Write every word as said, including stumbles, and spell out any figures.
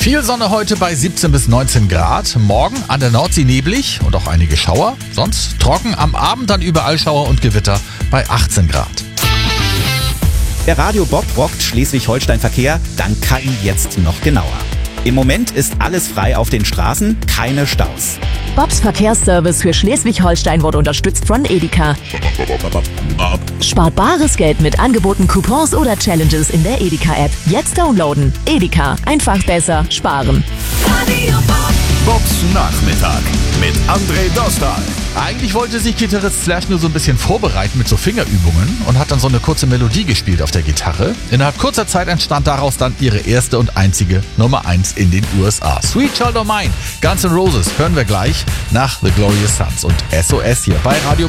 Viel Sonne heute bei siebzehn bis neunzehn Grad. Morgen an der Nordsee neblig und auch einige Schauer. Sonst trocken, am Abend dann überall Schauer und Gewitter bei achtzehn Grad. Der Radio Bob rockt Schleswig-Holstein-Verkehr dank K I jetzt noch genauer. Im Moment ist alles frei auf den Straßen, keine Staus. Bobs Verkehrsservice für Schleswig-Holstein wird unterstützt von Edeka. Spart bares Geld mit Angeboten, Coupons oder Challenges in der Edeka-App. Jetzt downloaden. Edeka. Einfach besser sparen. Radio Bob. Bobs Nachmittag mit André Dostal. Eigentlich wollte sich Gitarrist Slash nur so ein bisschen vorbereiten mit so Fingerübungen und hat dann so eine kurze Melodie gespielt auf der Gitarre. Innerhalb kurzer Zeit entstand daraus dann ihre erste und einzige Nummer eins in den U S A. Sweet Child O' Mine, Guns N' Roses hören wir gleich nach The Glorious Sons und S O S hier bei Radio